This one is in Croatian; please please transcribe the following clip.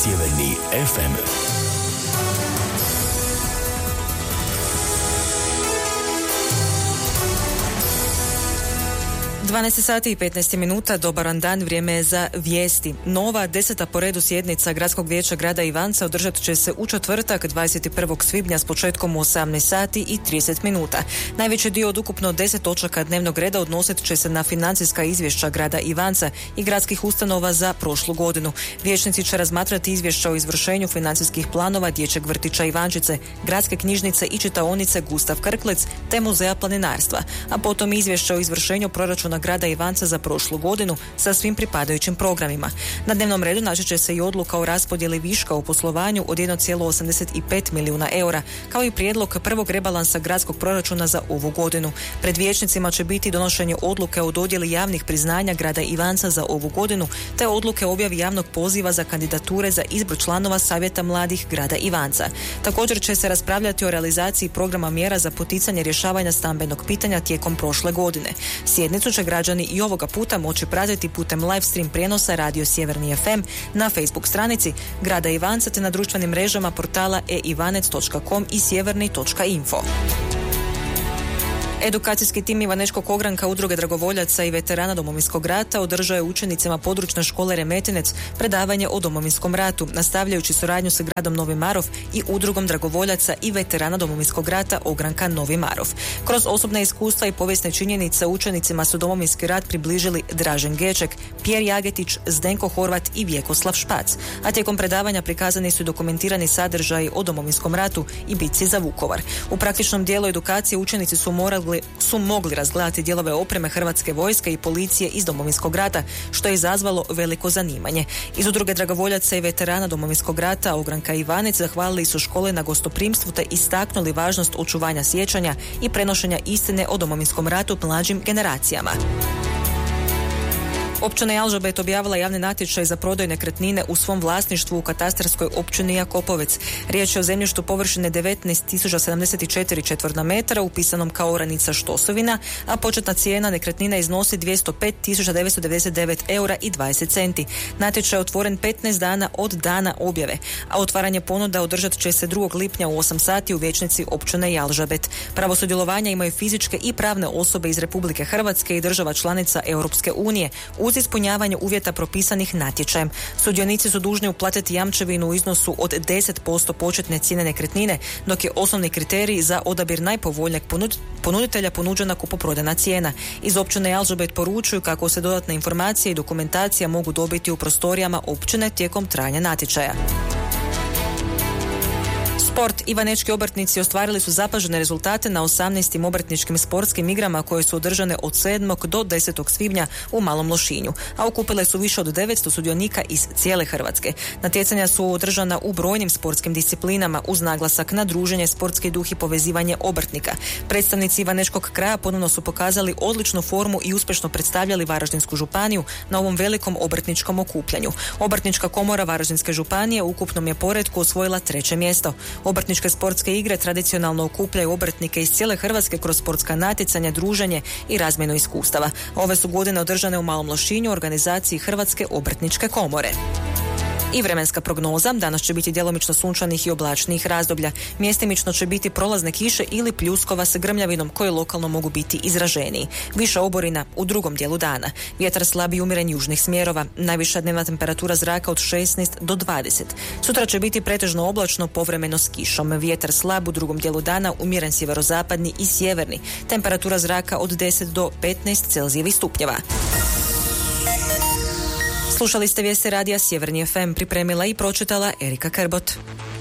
Sjeverni FM. 12 sati i 15 minuta, dobaran dan, vrijeme je za vijesti. Nova 10. po redu sjednica Gradskog vijeća grada Ivanca održat će se u četvrtak 21. svibnja s početkom u 18 sati i 30 minuta. Najveći dio od ukupno 10 točaka dnevnog reda odnosit će se na financijska izvješća grada Ivanca i gradskih ustanova za prošlu godinu. Vijećnici će razmatrati izvješća o izvršenju financijskih planova Dječjeg vrtića Ivančice, Gradske knjižnice i čitaonice Gustav Krklec te Muzeja planinarstva, a potom izvješća o izvršenju proračuna grada Ivanca za prošlu godinu sa svim pripadajućim programima. Na dnevnom redu naći će se i odluka o raspodjeli viška u poslovanju od 1,85 milijuna eura, kao i prijedlog prvog rebalansa gradskog proračuna za ovu godinu. Pred vijećnicima će biti donošenje odluke o dodjeli javnih priznanja grada Ivanca za ovu godinu, te odluke o objavi javnog poziva za kandidature za izbor članova Savjeta mladih grada Ivanca. Također će se raspravljati o realizaciji programa mjera za poticanje rješavanja stambenog pitanja tijekom prošle godine. Sjednicu će građani i ovoga puta moći pratiti putem live stream prijenosa Radio Sjeverni FM na Facebook stranici grada Ivanca te na društvenim mrežama portala eivanec.com i sjeverni.info. Edukacijski tim Ivanečkog ogranka Udruge dragovoljaca i veterana Domovinskog rata održao je učenicima područne škole Remetinec predavanje o Domovinskom ratu, nastavljajući suradnju sa gradom Novi Marof i Udrugom dragovoljaca i veterana Domovinskog rata ogranka Novi Marof. Kroz osobna iskustva i povijesne činjenice učenicima su Domovinski rat približili Dražen Geček, Pjer Jagetić, Zdenko Horvat i Vjekoslav Špac, a tijekom predavanja prikazani su dokumentirani sadržaji o Domovinskom ratu i bitci za Vukovar. U praktičnom dijelu edukacije učenici su mogli razgledati dijelove opreme Hrvatske vojske i policije iz Domovinskog rata, što je izazvalo veliko zanimanje. Iz Udruge dragovoljaca i veterana Domovinskog rata ogranka Ivanec zahvalili su škole na gostoprimstvu te istaknuli važnost očuvanja sjećanja i prenošenja istine o Domovinskom ratu mlađim generacijama. Općina Jalžabet objavila javni natječaj za prodaju nekretnine u svom vlasništvu u katastarskoj općini Jakopovec. Riječ je o zemljištu površine 19.074 četvorna metra upisanom kao oranica Štosovina, a početna cijena nekretnina iznosi 205.999 eura i 20 centi. Natječaj je otvoren 15 dana od dana objave, a otvaranje ponuda održat će se 2. lipnja u 8 sati u vijećnici općine Jalžabet. Pravo sudjelovanja imaju fizičke i pravne osobe iz Republike Hrvatske i država članica Europske unije uz ispunjavanje uvjeta propisanih natječajem. Sudionici su dužni uplatiti jamčevinu u iznosu od 10% početne cijene nekretnine, dok je osnovni kriterij za odabir najpovoljnijeg ponuditelja ponuđena kupoprodajna cijena. Iz općine Jalžabet poručuju kako se dodatne informacije i dokumentacija mogu dobiti u prostorijama općine tijekom trajanja natječaja. Sport. Ivanečki obrtnici ostvarili su zapažene rezultate na 18. obrtničkim sportskim igrama koje su održane od 7. do 10. svibnja u Malom Lošinju, a okupile su više od 900 sudionika iz cijele Hrvatske. Natjecanja su održana u brojnim sportskim disciplinama uz naglasak na druženje, sportski duh i povezivanje obrtnika. Predstavnici Ivanečkog kraja ponovno su pokazali odličnu formu i uspješno predstavljali Varaždinsku županiju na ovom velikom obrtničkom okupljanju. Obrtnička komora Varaždinske županije u ukupnom je poretku osvojila 3. mjesto. Obrtničke sportske igre tradicionalno okupljaju obrtnike iz cijele Hrvatske kroz sportska natjecanja, druženje i razmjenu iskustava. Ove su godine održane u Malom Lošinju u organizaciji Hrvatske obrtničke komore. I vremenska prognoza. Danas će biti djelomično sunčanih i oblačnih razdoblja. Mjestimično će biti prolazne kiše ili pljuskova sa grmljavinom koje lokalno mogu biti izraženiji. Viša oborina u drugom dijelu dana. Vjetar slab i umjeren južnih smjerova. Najviša dnevna temperatura zraka od 16 do 20. Sutra će biti pretežno oblačno, povremeno s kišom. Vjetar slab u drugom dijelu dana, umjeren sjeverozapadni i sjeverni. Temperatura zraka od 10 do 15 Celzijevih stupnjeva. Slušali ste vijesti radija Sjeverni FM, pripremila i pročitala Erika Krbot.